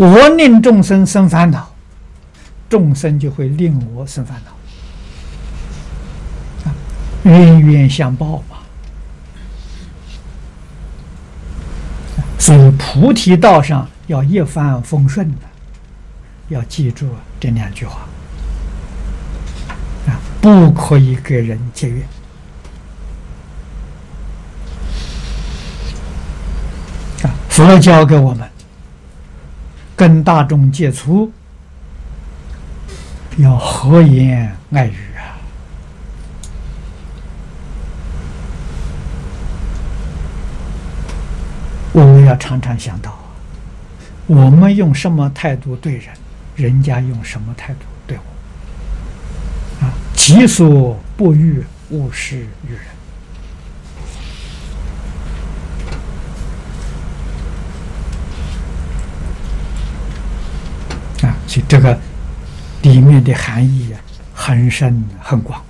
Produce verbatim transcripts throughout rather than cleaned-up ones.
我令众生生烦恼，众生就会令我生烦恼。啊，冤冤相报嘛。所以菩提道上要一帆风顺的，要记住这两句话啊，不可以给人结怨。啊，佛教给我们跟大众接触要和颜爱语啊。我们要常常想到，我们用什么态度对人，人家用什么态度对我。啊，己所不欲，勿施于人。啊，所以这个里面的含义啊，很深很广。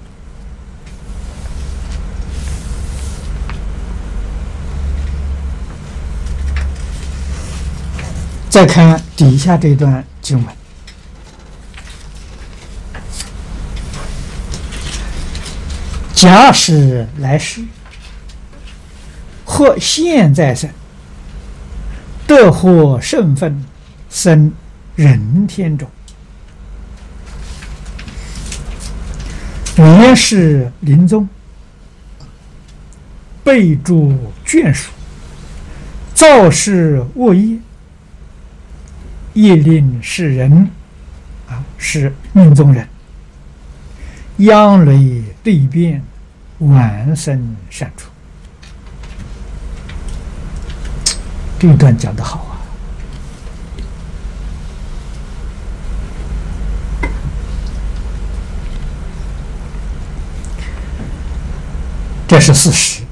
再看底下这段经文，假使来世或现在生，得获圣分，生人天中，原是临终，备诸眷属，造事恶业，业令世人啊，是命中人，央雷对变，晚生善处。这一段讲得好啊！这是事实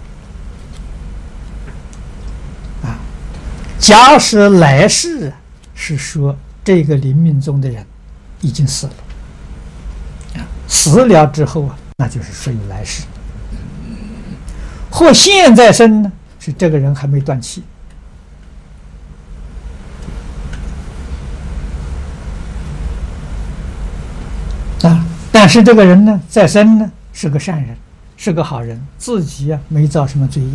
啊。假使来世是说这个临命终的人已经死了，啊，死了之后啊，那就是属于来世。或现在生呢，是这个人还没断气，啊，但是这个人呢，在生呢是个善人，是个好人，自己啊没造什么罪业。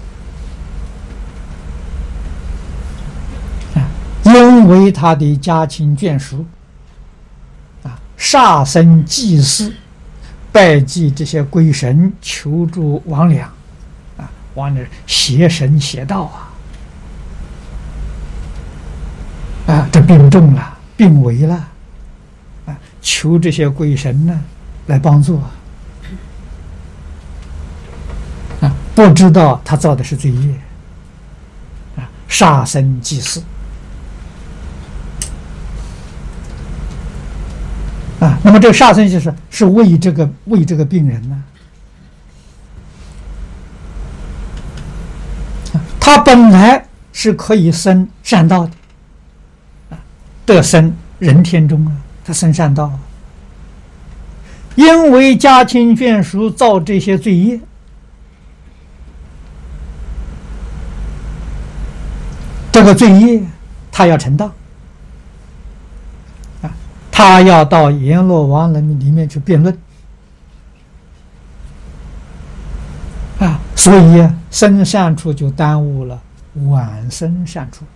因为他的家亲眷属啊，杀生祭祀，拜祭这些鬼神，求助魍魉啊，魍魉邪神邪道啊，啊，这病重了，病危了啊，求这些鬼神呢来帮助啊，不知道他造的是罪业啊，杀生祭祀。啊，那么这个杀生就是是为这个为这个病人呢，啊，他本来是可以生善道的，啊，得生人天中啊，他生善道啊，因为家亲眷属造这些罪业，这个罪业他要承担。他要到阎罗王人里面去辩论啊，所以生善处就耽误了晚生善处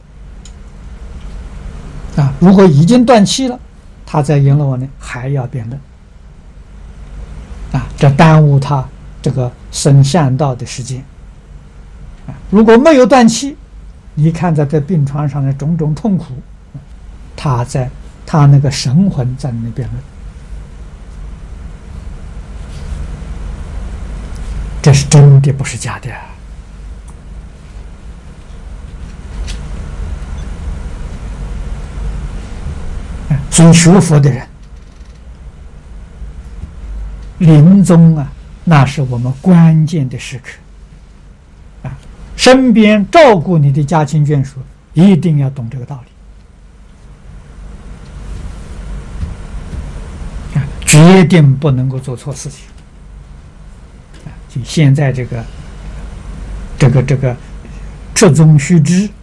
啊。如果已经断气了，他在阎罗王呢还要辩论啊，这耽误他这个生善道的时间啊。如果没有断气，你看在这病床上的种种痛苦，他在。他那个神魂在那边论，这是真的，不是假的。所以学佛的人，临终啊，那是我们关键的时刻啊，身边照顾你的家亲眷属，一定要懂这个道理。决定不能够做错事情啊！就现在这个这个这个折中须知